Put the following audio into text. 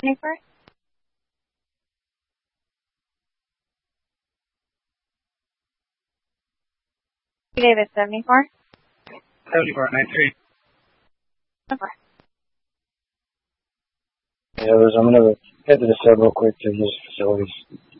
74? David, 74? 74, 93. Okay. Yeah, I'm going to head to the sub real quick to use facilities.